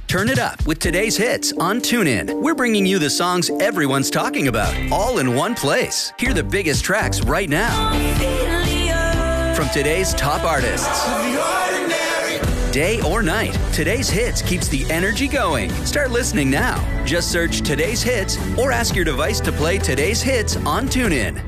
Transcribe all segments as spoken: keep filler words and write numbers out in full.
Turn it up with today's hits on TuneIn. We're bringing you the songs everyone's talking about, all in one place. Hear the biggest tracks right now from today's top artists. Day or night, today's hits keeps the energy going. Start listening now. Just search today's hits or ask your device to play today's hits on TuneIn.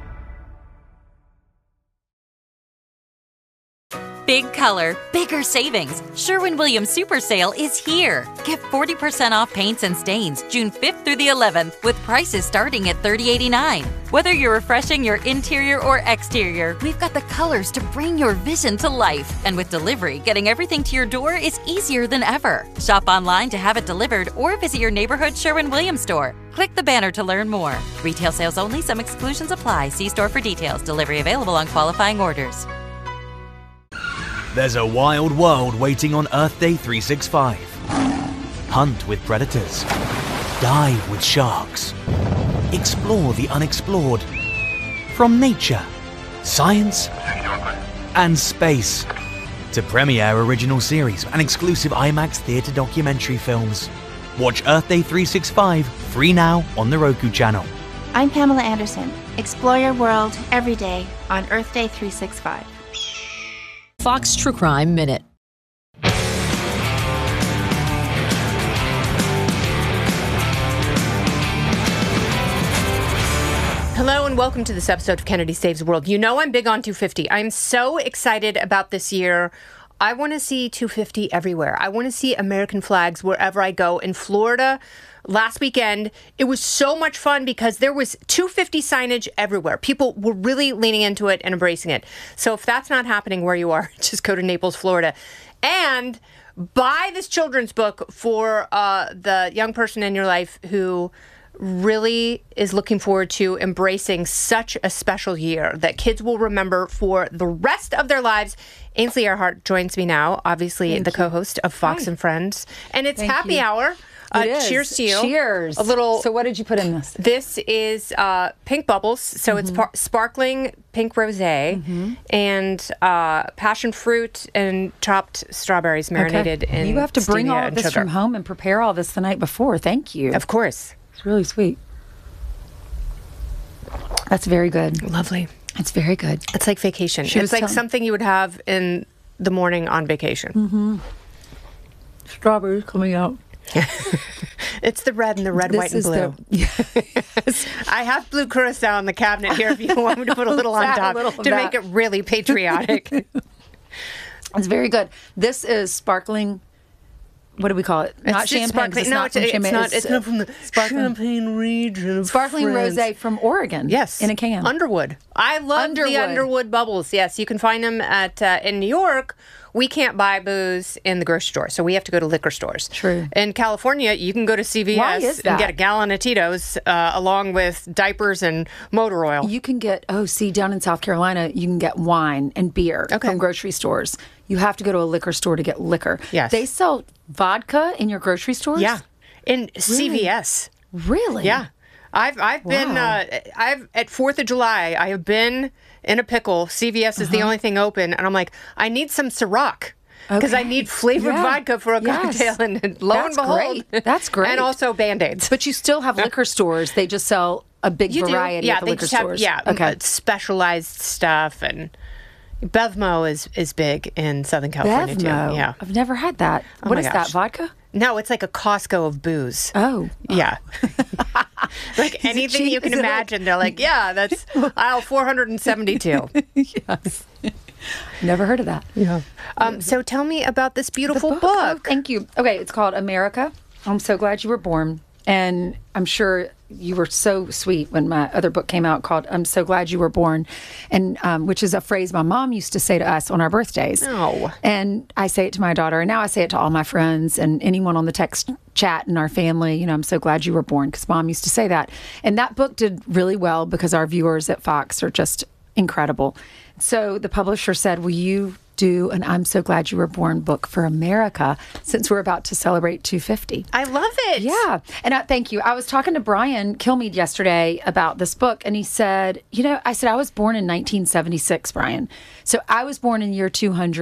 Big color, bigger savings. Sherwin-Williams Super Sale is here. Get forty percent off paints and stains June fifth through the eleventh with prices starting at thirty eighty-nine. Whether you're refreshing your interior or exterior, we've got the colors to bring your vision to life. And with delivery, getting everything to your door is easier than ever. Shop online to have it delivered or visit your neighborhood Sherwin-Williams store. Click the banner to learn more. Retail sales only. Some exclusions apply. See store for details. Delivery available on qualifying orders. There's a wild world waiting on Earth Day three sixty-five. Hunt with predators. Dive with sharks. Explore the unexplored. From nature, science, and space to premiere original series and exclusive IMAX theatre documentary films. Watch Earth Day three sixty-five free now on the Roku channel. I'm Pamela Anderson. Explore your world every day on Earth Day three sixty-five. Fox True Crime Minute. Hello and welcome to this episode of Kennedy Saves the World. You know I'm big on two fifty. I'm so excited about this year. I want to see two fifty everywhere. I want to see American flags wherever I go. In Florida, last weekend, it was so much fun because there was two fifty signage everywhere. People were really leaning into it and embracing it. So if that's not happening where you are, just go to Naples, Florida. And buy this children's book for uh, the young person in your life who really is looking forward to embracing such a special year that kids will remember for the rest of their lives. Ainsley Earhardt joins me now, obviously Thank the you. co-host of Fox Hi. and Friends. And it's Thank happy you. hour. Uh, It is. Cheers to you. Cheers. A little. So what did you put in this? This is uh, pink bubbles. So it's par- sparkling pink rosé and uh, passion fruit and chopped strawberries marinated in You have to bring stevia all of and this sugar. from home and prepare all this the night before. Thank you. Of course. It's really sweet. That's very good. Lovely. It's very good. It's like vacation. She it's was like telling- something you would have in the morning on vacation. Mm-hmm. Strawberries coming out. It's the red and the red, This white, and is blue. the- yes. I have blue curacao in the cabinet here if you want me to put a little on Add a top little of to that. make it really patriotic. It's very good. This is sparkling. What do we call it? not just champagne. 'cause sparkling. It's no, not it's, from it's champagne. not. It's uh, not from the sparkling, Champagne region. Of sparkling France. rosé from Oregon. Yes, in a can. Underwood. I love Underwood. the Underwood bubbles. Yes, you can find them at uh, in New York. We can't buy booze in the grocery store, so we have to go to liquor stores. True. In California, you can go to C V S Why is and that? get a gallon of Tito's uh, along with diapers and motor oil. You can get, oh, see, down in South Carolina, you can get wine and beer Okay. from grocery stores. You have to go to a liquor store to get liquor. Yes. They sell vodka in your grocery stores? Yeah, in C V S. Really? Yeah, I've I've been Wow. uh, I've at Fourth of July. I have been in a pickle. C V S is Uh-huh. the only thing open, and I'm like, I need some Ciroc. Because I Okay. need flavored Yeah. vodka for a Yes. cocktail, and lo That's and behold, great. That's great. and also Band-Aids. But you still have liquor stores. They just sell a big You do, variety yeah. at the They liquor just have stores. yeah, Okay. uh, specialized stuff, and Bevmo is is big in Southern California Bevmo. too. Yeah. I've never had that. Oh what my is gosh. that? Vodka? No, it's like a Costco of booze. Oh. Yeah. Like anything cheap? you can Is it like- imagine. They're like, yeah, that's aisle four hundred seventy-two. Yes. Never heard of that. Yeah. Um, so tell me about this beautiful book. Oh, thank you. Okay, it's called America. I'm so glad you were born. And I'm sure you were so sweet when my other book came out called I'm So Glad You Were Born, and um, which is a phrase my mom used to say to us on our birthdays. Oh. And I say it to my daughter, and now I say it to all my friends and anyone on the text chat in our family. You know, I'm so glad you were born, because mom used to say that. And that book did really well because our viewers at Fox are just incredible. So the publisher said, will you do an I'm So Glad You Were Born book for America, since we're about to celebrate two fifty. I love it. Yeah. And I, thank you. I was talking to Brian Kilmeade yesterday about this book, and he said, you know, I said, I was born in nineteen seventy-six, Brian. So I was born in year two hundred.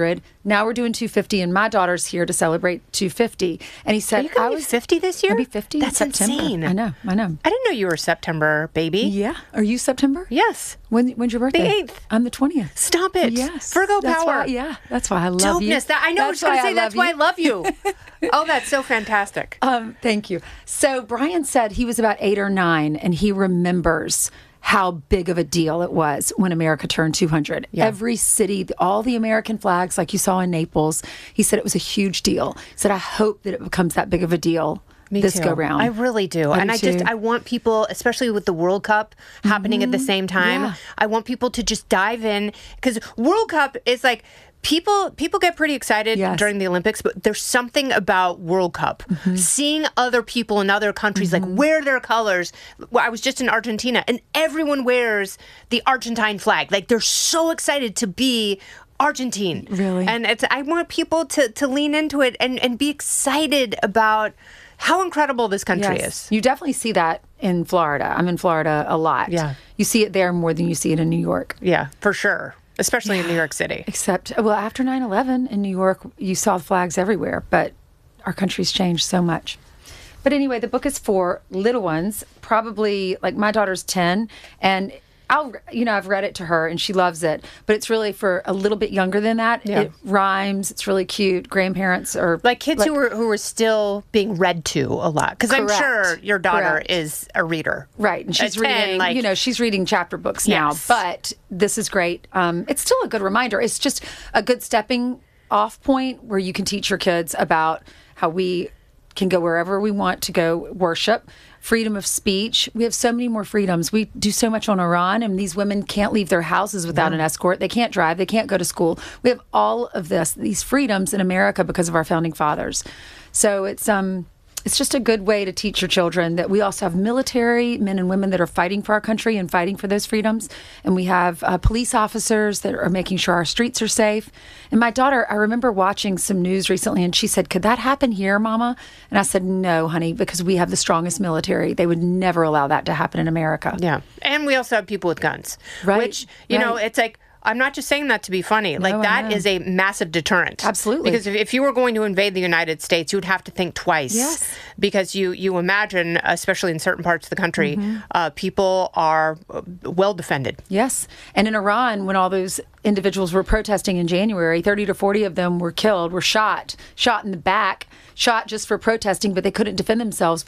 now we're doing two fifty, and my daughter's here to celebrate two fifty. And he said, Are you going I to be was fifty this year? I'll be fifty That's in September. insane. I know, I know. I didn't know you were a September baby. Yeah. Are you September? Yes. When, when's your birthday? The eighth. I'm the twentieth. Stop it. Yes. Virgo That's power. Why, yeah. That's why I love you. Dopeness. That, I know I was going to say that's why I love you. Oh, that's so fantastic. Um, thank you. So Brian said he was about eight or nine, and he remembers how big of a deal it was when America turned two hundred. Yeah. Every city, all the American flags, like you saw in Naples, he said it was a huge deal. He said, I hope that it becomes that big of a deal Me this too. go round. I really do. I and do I just, too. I want people, especially with the World Cup happening at the same time, Yeah. I want people to just dive in because World Cup is like, People people get pretty excited Yes. during the Olympics, but there's something about World Cup. Mm-hmm. Seeing other people in other countries like wear their colors. Well, I was just in Argentina, and everyone wears the Argentine flag. Like they're so excited to be Argentine. Really? And it's I want people to to lean into it and, and be excited about how incredible this country Yes. is. You definitely see that in Florida. I'm in Florida a lot. Yeah. You see it there more than you see it in New York. Yeah, for sure. Especially in New York City. Except, well, after nine eleven in New York, you saw flags everywhere, but our country's changed so much. But anyway, the book is for little ones, probably like my daughter's ten, and I'll, you know, I've read it to her and she loves it, but it's really for a little bit younger than that. Yeah. It rhymes. It's really cute. Grandparents are Like kids who are who are still being read to a lot. Because I'm Correct. sure your daughter Correct. is a reader. Right, and she's At ten, reading, like- you know, she's reading chapter books now, Yes. but this is great. Um, it's still a good reminder. It's just a good stepping off point where you can teach your kids about how we can go wherever we want to go worship, freedom of speech. We have so many more freedoms. We do so much on Iran, and these women can't leave their houses without an escort. They can't drive. They can't go to school. We have all of this, these freedoms in America because of our founding fathers. So it's um. It's just a good way to teach your children that we also have military men and women that are fighting for our country and fighting for those freedoms. And we have uh, police officers that are making sure our streets are safe. And my daughter, I remember watching some news recently and she said, could that happen here, Mama? And I said, no, honey, because we have the strongest military. They would never allow that to happen in America. Yeah. And we also have people with guns. Right, Which, you know, right. it's like, I'm not just saying that to be funny. Like, I that know. is a massive deterrent. Absolutely. Because if, if you were going to invade the United States, you would have to think twice. Yes. Because you, you imagine, especially in certain parts of the country, Mm-hmm. uh, people are uh, well defended. Yes. And in Iran, when all those individuals were protesting in January, thirty to forty of them were killed, were shot, shot in the back, shot just for protesting, but they couldn't defend themselves